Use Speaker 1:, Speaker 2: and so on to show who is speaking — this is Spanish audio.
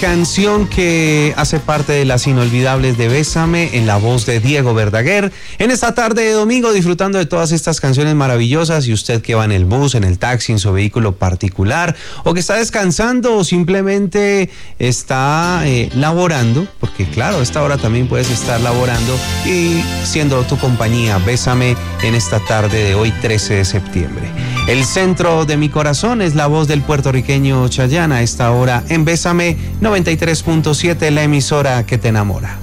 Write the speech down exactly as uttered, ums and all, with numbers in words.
Speaker 1: canción que hace parte de las inolvidables de Bésame en la voz de Diego Verdaguer. En esta tarde de domingo disfrutando de todas estas canciones maravillosas, y usted que va en el bus, en el taxi, en su vehículo particular, o que está descansando o simplemente está eh, laborando, porque claro, a esta hora también puedes estar laborando y siendo tu compañía. Bésame en esta tarde de hoy, trece de septiembre. El centro de mi corazón es la voz del puertorriqueño Chayanne a esta hora en Bésame noventa y tres punto siete, la emisora que te enamora.